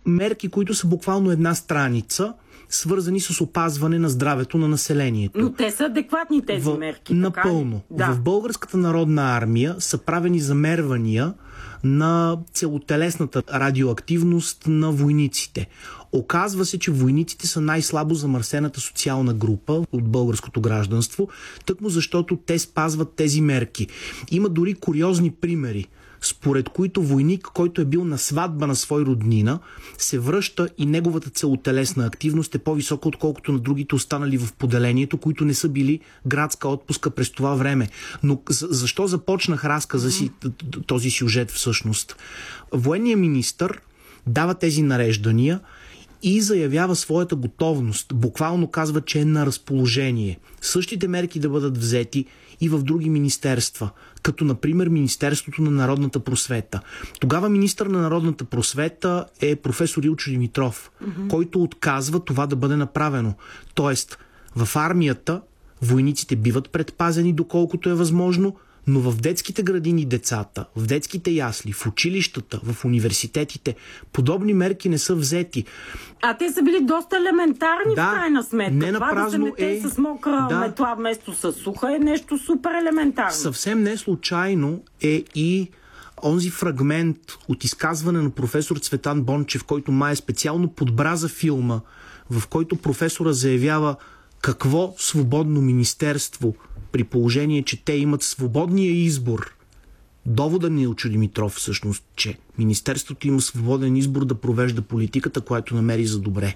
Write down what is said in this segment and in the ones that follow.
мерки, които са буквално една страница, свързани с опазване на здравето на населението. Но те са адекватни тези мерки. Напълно. Да. В Българската народна армия са правени замервания на целотелесната радиоактивност на войниците. Оказва се, че войниците са най-слабо замърсената социална група от българското гражданство, тъкмо защото те спазват тези мерки. Има дори куриозни примери, според които войник, който е бил на сватба на свой роднина, се връща и неговата целотелесна активност е по-висока, отколкото на другите останали в поделението, които не са били градска отпуска през това време. Но защо започнах разказа си, този сюжет всъщност? Военният министър дава тези нареждания и заявява своята готовност. Буквално казва, че е на разположение. Същите мерки да бъдат взети и в други министерства, като например Министерството на народната просвета. Тогава министър на народната просвета е професор Илчо Димитров, който отказва това да бъде направено. Тоест, в армията войниците биват предпазени доколкото е възможно, но в детските градини децата, в детските ясли, в училищата, в университетите, подобни мерки не са взети. А те са били доста елементарни в крайна сметка. Не напразно това да се мете с мокра метла вместо с суха е нещо супер елементарно. Съвсем не случайно е и онзи фрагмент от изказване на професор Цветан Бончев, който май специално подбра за филма, в който професора заявява какво свободно министерство, при положение, че те имат свободния избор. Довода на Илчо Димитров всъщност, че министерството има свободен избор да провежда политиката, която намери за добре.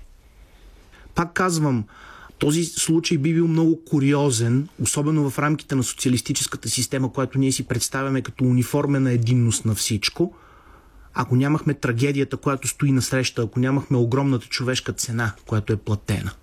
Пак казвам, този случай би бил много куриозен, особено в рамките на социалистическата система, която ние си представяме като униформена единност на всичко, ако нямахме трагедията, която стои насреща, ако нямахме огромната човешка цена, която е платена.